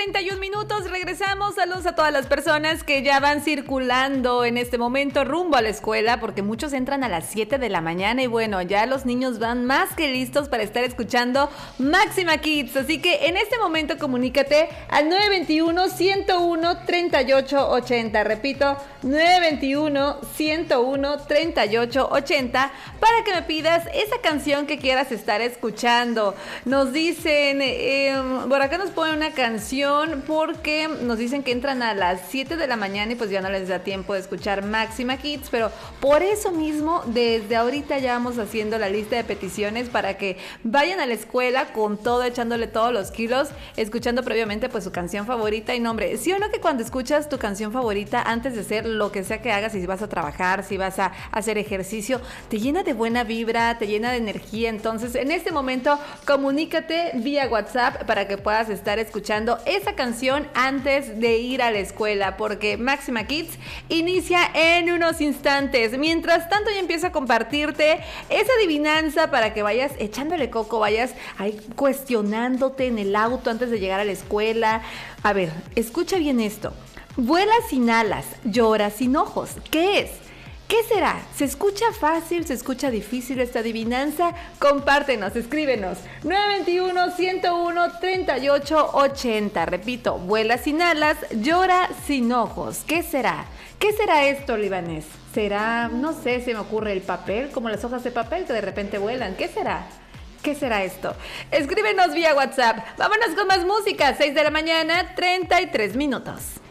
9:31. Regresamos. Saludos a todas las personas que ya van circulando en este momento rumbo a la escuela, porque muchos entran a las 7 de la mañana y bueno, ya los niños van más que listos para estar escuchando Máxima Kids. Así que en este momento comunícate al 921-101-3880. Repito, 921-101-3880 para que me pidas esa canción que quieras estar escuchando. Nos dicen, por acá nos ponen una canción porque nos dicen que entran a las 7 de la mañana y pues ya no les da tiempo de escuchar Máxima Kids, pero por eso mismo desde ahorita ya vamos haciendo la lista de peticiones para que vayan a la escuela con todo, echándole todos los kilos, escuchando previamente pues su canción favorita. Y no, hombre, ¿sí o no que cuando escuchas tu canción favorita antes de hacer lo que sea que hagas, si vas a trabajar, si vas a hacer ejercicio, te llena de buena vibra, te llena de energía? Entonces en este momento comunícate vía WhatsApp para que puedas estar escuchando esa canción antes de ir a la escuela, porque Máxima Kids inicia en unos instantes. Mientras tanto yo empiezo a compartirte esa adivinanza para que vayas echándole coco, vayas ahí cuestionándote en el auto antes de llegar a la escuela. A ver, escucha bien esto. Vuela sin alas, llora sin ojos. ¿Qué es? ¿Qué será? ¿Se escucha fácil? ¿Se escucha difícil esta adivinanza? Compártenos, escríbenos. 921-101-3880. Repito, vuela sin alas, llora sin ojos. ¿Qué será? ¿Qué será esto, Libanés? ¿Será, no sé, se me ocurre el papel, como las hojas de papel que de repente vuelan? ¿Qué será? ¿Qué será esto? Escríbenos vía WhatsApp. Vámonos con más música. 6 de la mañana, 33 minutos.